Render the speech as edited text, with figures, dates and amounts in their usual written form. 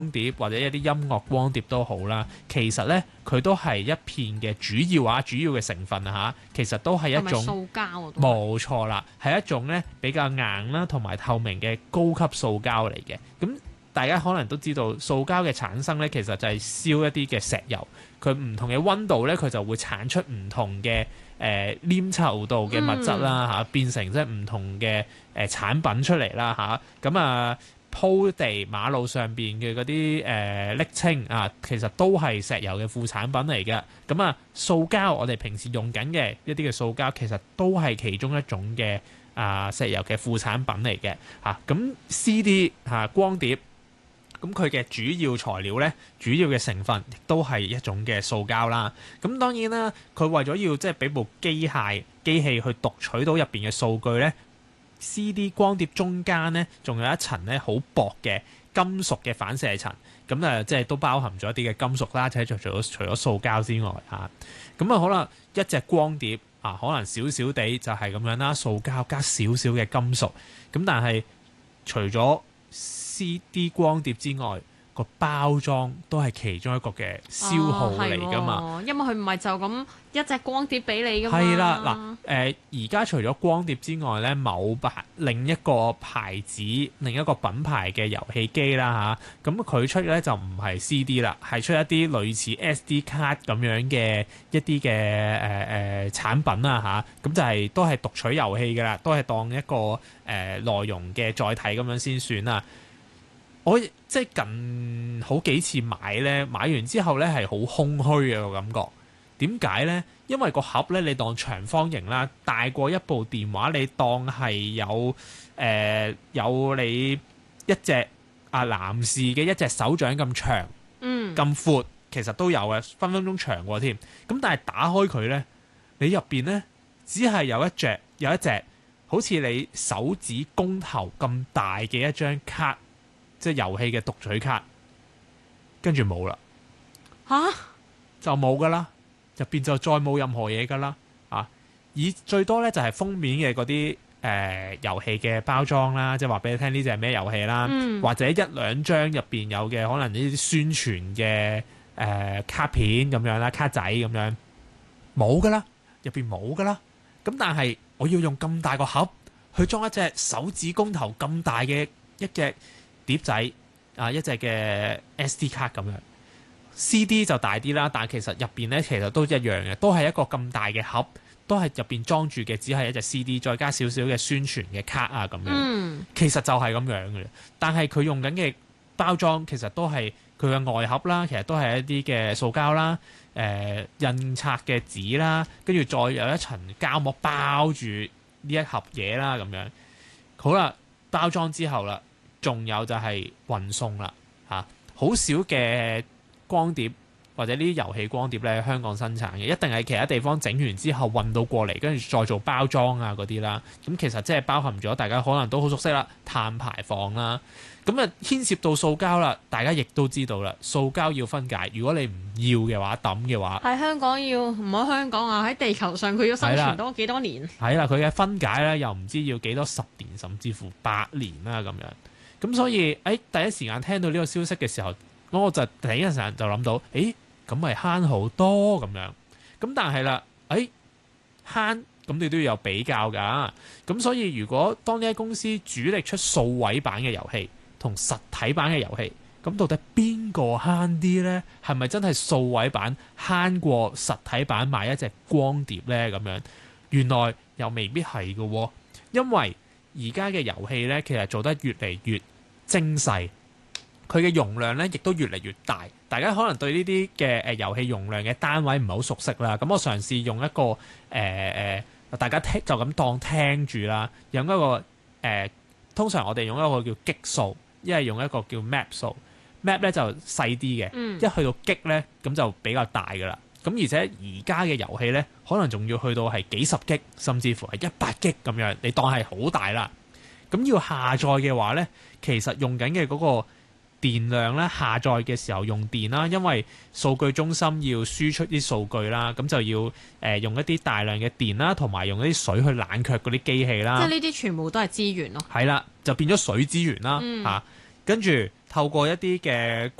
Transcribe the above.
碟或者一啲音樂光碟都好啦，其實呢，佢都係一片嘅主要嘅成分啊嚇，其實都係一種塑膠啊， 冇錯啦，係一種呢比較硬啦同埋透明嘅高級塑膠嚟嘅。咁大家可能都知道，塑膠嘅產生呢，其實就係燒一啲嘅石油，佢唔同嘅溫度呢，佢就會產出唔同嘅黏稠度嘅物質啦嚇，變成即係唔同嘅產品出嚟啦嚇。咁啊鋪地馬路上邊嘅嗰啲瀝青啊，其實都係石油嘅副產品嚟嘅。咁啊，塑膠我哋平時用緊嘅一啲嘅塑膠，其實都係其中一種嘅石油嘅副產品嚟嘅嚇。咁 CD 光碟，咁佢嘅主要材料咧，主要嘅成分亦都係一種嘅塑膠啦。咁當然啦，佢為咗要即係俾部機器去讀取到入邊嘅數據咧。CD 光碟中間咧，仲有一層咧好薄嘅金屬嘅反射層，咁即係都包含咗一啲嘅金屬啦，即係除咗塑膠之外嚇，咁好啦，一隻光碟可能少少地就係咁樣啦，塑膠加少少嘅金屬，咁但係除咗 CD 光碟之外，個包裝都係其中一個嘅消耗嚟㗎嘛， 因為佢唔係就咁一隻光碟俾你㗎嘛。 係啦，嗱，而家除咗光碟之外咧，另一個牌子、另一個品牌嘅遊戲機啦嚇，咁佢出嘅咧就唔係 CD 啦，係出一啲類似 SD 卡咁樣嘅一啲嘅產品啦嚇，咁就係都係讀取遊戲㗎啦，都係當一個內容嘅載體咁樣先算啦。我即係近好幾次買咧，買完之後咧係好空虛嘅個感覺。點解咧？因為個盒咧，你當長方形啦，大過一部電話，你當係有你一隻男士嘅一隻手掌咁長，咁闊，其實都有嘅，分分鐘長過添。咁但係打開佢咧，你入邊咧只係有一隻好似你手指公頭咁大嘅一張卡。即係遊戲嘅讀取卡，跟住冇啦，就冇噶啦，入邊就再冇任何嘢噶啦，以最多咧就係封面嘅嗰啲遊戲嘅包裝啦，即係話俾你聽呢隻係咩遊戲啦，或者一兩張入邊有嘅可能呢啲宣傳嘅卡片咁樣啦，卡仔咁樣冇噶啦，入邊冇噶啦，咁但係我要用咁大個盒去裝一隻手指公頭咁大嘅一隻碟仔一隻嘅 SD 卡咁樣 ，CD 就大啲啦，但係其實入邊咧其實都一樣嘅，都係一個咁大嘅盒，都係入邊裝住嘅只係一隻 CD， 再加少少嘅宣傳嘅卡啊咁樣，其實就係咁樣嘅。但係佢用緊嘅包裝其實都係佢嘅外盒啦，其實都係一啲嘅塑膠啦，印刷嘅紙啦，跟住再有一層膠膜包住呢一盒嘢啦咁樣。好啦，包裝之後啦。仲有就係運送啦，好少嘅光碟或者呢啲遊戲光碟咧，香港生產嘅，一定係其他地方整完之後運到過嚟，跟住再做包裝啊嗰啲啦。咁其實即係包含咗大家可能都好熟悉啦，碳排放啦。咁啊牽涉到塑膠啦，大家亦都知道啦，塑膠要分解，如果你唔要嘅話，抌嘅話， 喺香港要唔好香港啊，喺地球上佢要生存多幾多年？係啦，佢嘅分解咧又唔知要幾多10年，甚至乎8年啦咁樣。咁所以，第一時間聽到呢個消息嘅時候，我就第一時間就諗到，咁咪慳好多咁樣。咁但係啦，慳，咁你都要有比較㗎。咁所以，如果當呢間公司主力出數位版嘅遊戲同實體版嘅遊戲，咁到底邊個慳啲呢？係咪真係數位版慳過實體版買一隻光碟呢？咁樣原來又未必係嘅喎，因為而家嘅遊戲呢，其實做得越嚟越精細，佢嘅容量咧亦都越嚟越大。大家可能對呢啲嘅遊戲容量嘅單位唔係好熟悉啦。咁我嘗試用一個大家聽就咁當聽住啦。用一個通常我哋用一個叫擊數，一係用一個叫 map 數。map 咧就細啲嘅，一去到擊咧咁就比較大噶啦。咁而且而家嘅遊戲咧，可能仲要去到係幾十 G，甚至乎係100 G 咁樣，你當係好大啦。咁要下載嘅話咧，其實用緊嘅嗰個電量咧，下載嘅時候用電啦，因為數據中心要輸出啲數據啦，咁就要用一啲大量嘅電啦，同埋用一啲水去冷卻嗰啲機器啦。 即係呢啲全部都係資源咯。 係啦，就變咗水資源啦嚇。跟住透過一啲嘅